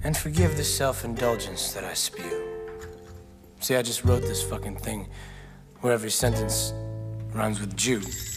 And forgive the self-indulgence that I spew. See, I just wrote this fucking thing where every sentence rhymes with Jew.